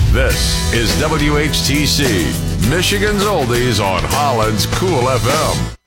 This is WHTC, Michigan's Oldies on Holland's Cool FM.